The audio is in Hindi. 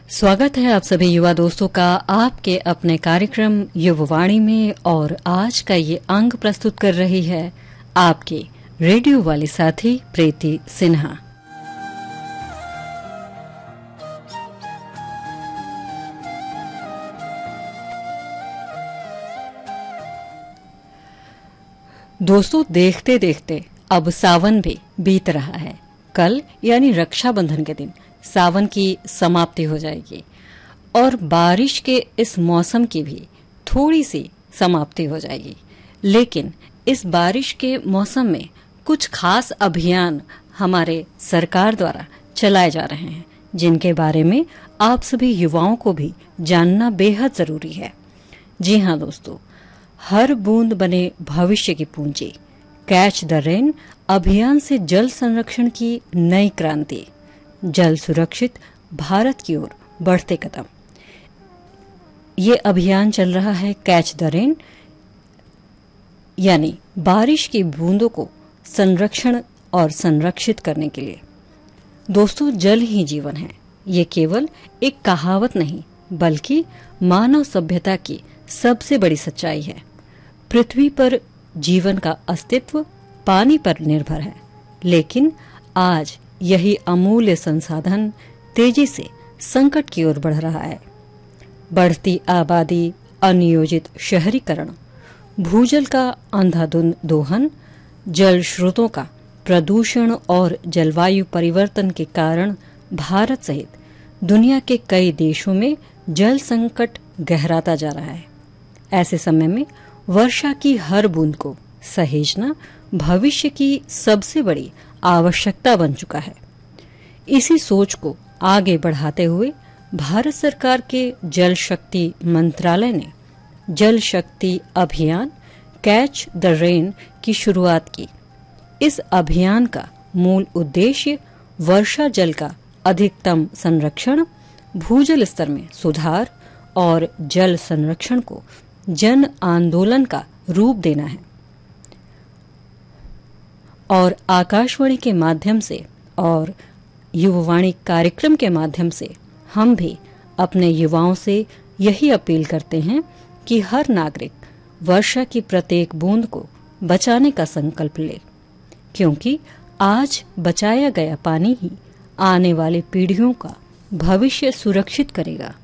स्वागत है आप सभी युवा दोस्तों का आपके अपने कार्यक्रम युववाणी में। और आज का ये अंक प्रस्तुत कर रही है आपके रेडियो वाली साथी प्रीति सिन्हा। दोस्तों, देखते देखते अब सावन भी बीत रहा है। कल यानी रक्षाबंधन के दिन सावन की समाप्ति हो जाएगी और बारिश के इस मौसम की भी थोड़ी सी समाप्ति हो जाएगी। लेकिन इस बारिश के मौसम में कुछ खास अभियान हमारे सरकार द्वारा चलाए जा रहे हैं, जिनके बारे में आप सभी युवाओं को भी जानना बेहद जरूरी है। जी हाँ दोस्तों, हर बूंद बने भविष्य की पूंजी, कैच द रेन अभियान से जल संरक्षण की नई क्रांति, जल सुरक्षित भारत की ओर बढ़ते कदम। ये अभियान चल रहा है कैच द रेन, यानी बारिश की बूंदों को संरक्षण और संरक्षित करने के लिए। दोस्तों, जल ही जीवन है। ये केवल एक कहावत नहीं, बल्कि मानव सभ्यता की सबसे बड़ी सच्चाई है। पृथ्वी पर जीवन का अस्तित्व पानी पर निर्भर है, लेकिन आज यही अमूल्य संसाधन तेजी से संकट की ओर बढ़ रहा है। बढ़ती आबादी, अनियोजित शहरीकरण, भूजल का अंधाधुंध दोहन, जल स्रोतों का प्रदूषण और जलवायु परिवर्तन के कारण भारत सहित दुनिया के कई देशों में जल संकट गहराता जा रहा है। ऐसे समय में वर्षा की हर बूंद को सहेजना भविष्य की सबसे बड़ी आवश्यकता बन चुका है। इसी सोच को आगे बढ़ाते हुए भारत सरकार के जल शक्ति मंत्रालय ने जल शक्ति अभियान कैच द रेन की शुरुआत की। इस अभियान का मूल उद्देश्य वर्षा जल का अधिकतम संरक्षण, भूजल स्तर में सुधार और जल संरक्षण को जन आंदोलन का रूप देना है। और आकाशवाणी के माध्यम से और युववाणी कार्यक्रम के माध्यम से हम भी अपने युवाओं से यही अपील करते हैं कि हर नागरिक वर्षा की प्रत्येक बूंद को बचाने का संकल्प ले, क्योंकि आज बचाया गया पानी ही आने वाली पीढ़ियों का भविष्य सुरक्षित करेगा।